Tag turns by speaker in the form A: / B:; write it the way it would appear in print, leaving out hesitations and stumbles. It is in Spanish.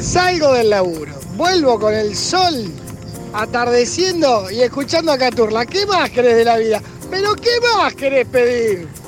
A: Salgo del laburo, vuelvo con el sol atardeciendo y escuchando a Caturla. ¿Qué más querés de la vida? ¿Pero qué más querés pedir?